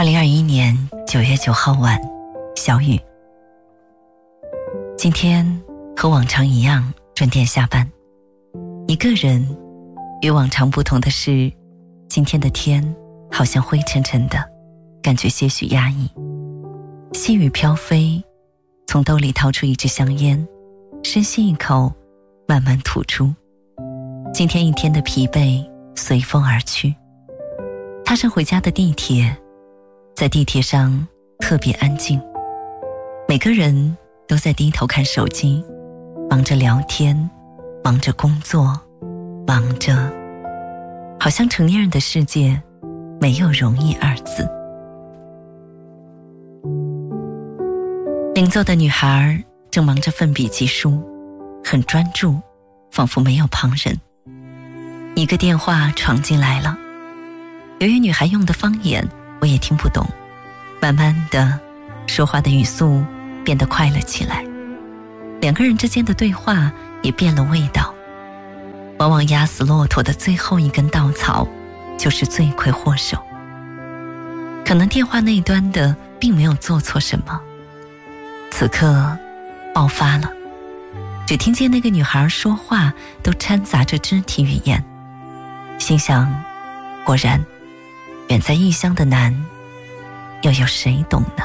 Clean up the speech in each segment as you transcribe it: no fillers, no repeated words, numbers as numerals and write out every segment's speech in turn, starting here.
2021年9月9号晚，小雨。今天和往常一样准点下班。一个人，与往常不同的是，今天的天好像灰沉沉的，感觉些许压抑。细雨飘飞，从兜里掏出一支香烟，深吸一口，慢慢吐出。今天一天的疲惫随风而去。踏上回家的地铁，在地铁上特别安静，每个人都在低头看手机，忙着聊天，忙着工作，忙着，好像成年人的世界没有容易二字。邻座的女孩正忙着奋笔疾书，很专注，仿佛没有旁人。一个电话闯进来了，由于女孩用的方言我也听不懂，慢慢的说话的语速变得快了起来，两个人之间的对话也变了味道。往往压死骆驼的最后一根稻草就是罪魁祸首。可能电话那一端的并没有做错什么，此刻爆发了，只听见那个女孩说话都掺杂着肢体语言，心想，果然远在异乡的难又有谁懂呢？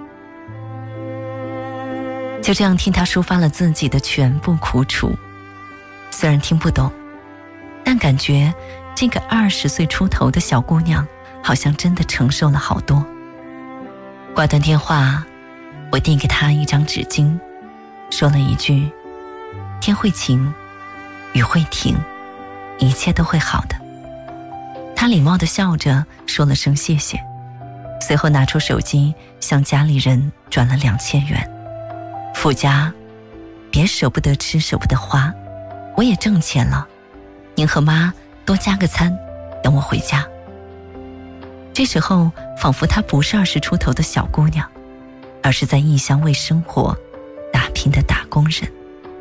就这样听她抒发了自己的全部苦楚，虽然听不懂，但感觉这个20岁出头的小姑娘好像真的承受了好多。挂断电话，我递给她一张纸巾，说了一句，天会晴，雨会停，一切都会好的。她礼貌地笑着说了声谢谢，随后拿出手机向家里人转了2000元，附加，别舍不得吃舍不得花，我也挣钱了，您和妈多加个餐，等我回家。这时候仿佛她不是20出头的小姑娘，而是在异乡为生活打拼的打工人。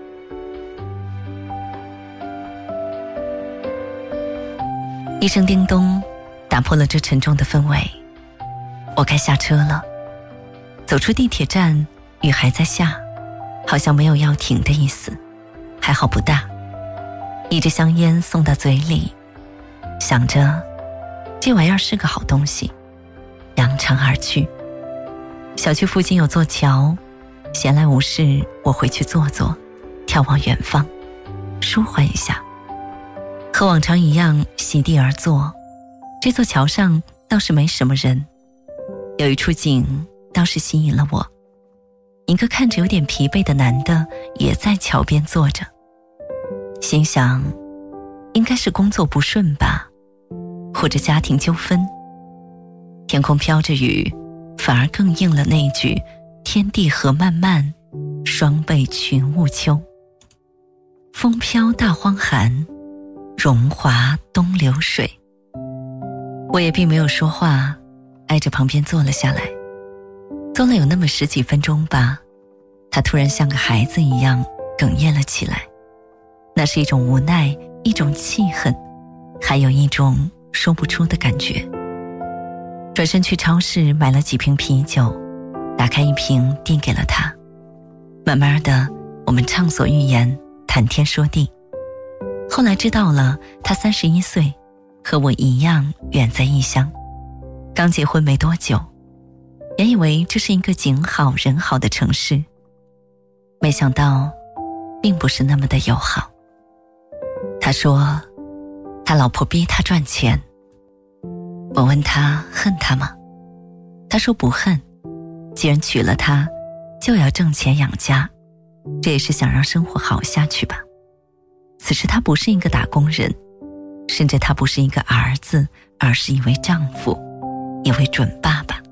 一声叮咚打破了这沉重的氛围，我该下车了。走出地铁站，雨还在下，好像没有要停的意思，还好不大。一支香烟送到嘴里，想着这玩意儿是个好东西，扬长而去。小区附近有座桥，闲来无事我回去坐坐，眺望远方，舒缓一下。和往常一样席地而坐，这座桥上倒是没什么人，有一处景倒是吸引了我，一个看着有点疲惫的男的也在桥边坐着，心想应该是工作不顺吧，或者家庭纠纷。天空飘着雨，反而更应了那句天地合漫漫，双倍群雾秋。风飘大荒寒，荣华东流水。我也并没有说话，挨着旁边坐了下来，坐了有那么10几分钟吧。他突然像个孩子一样哽咽了起来，那是一种无奈，一种气恨，还有一种说不出的感觉。转身去超市买了几瓶啤酒，打开一瓶递给了他。慢慢的，我们畅所欲言，谈天说地。后来知道了，他31岁，和我一样远在异乡，刚结婚没多久，原以为这是一个景好人好的城市，没想到并不是那么的友好。他说他老婆逼他赚钱，我问他恨他吗？他说不恨，既然娶了她，就要挣钱养家，这也是想让生活好下去吧。此时他不是一个打工人，甚至他不是一个儿子，而是一位丈夫，一位准爸爸。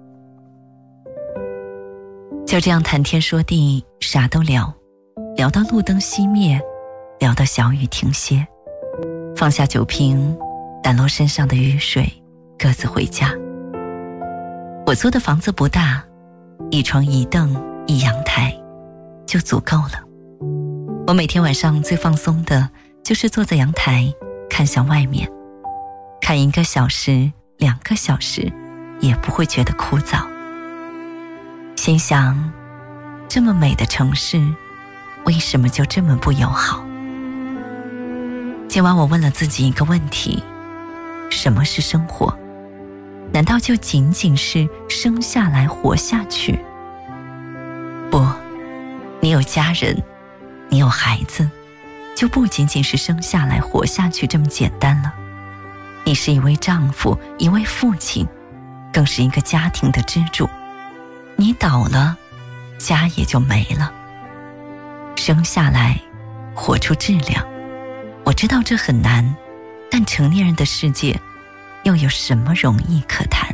就这样谈天说地，啥都聊，聊到路灯熄灭，聊到小雨停歇，放下酒瓶，掸落身上的雨水，各自回家。我租的房子不大，一床一凳一阳台就足够了。我每天晚上最放松的就是坐在阳台看向外面，看1个小时2个小时， 也不会觉得枯燥。心想，这么美的城市，为什么就这么不友好？今晚我问了自己一个问题：什么是生活？难道就仅仅是生下来活下去？不，你有家人，你有孩子，就不仅仅是生下来活下去这么简单了。你是一位丈夫，一位父亲，更是一个家庭的支柱。你倒了，家也就没了。生下来，活出质量。我知道这很难，但成年人的世界又有什么容易可谈？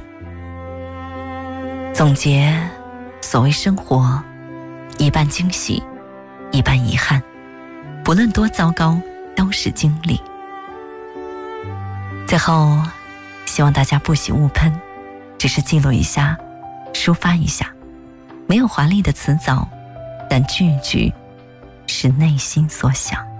总结，所谓生活，一半惊喜，一半遗憾，不论多糟糕，都是经历。最后，希望大家不喜勿喷，只是记录一下，抒发一下，没有华丽的辞藻，但句句是内心所想。